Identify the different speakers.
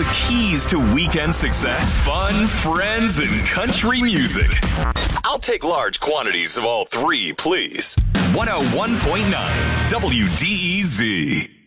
Speaker 1: the keys to weekend success, fun, friends, and country music. I'll take large quantities of all three, please. 101.9 WDEZ.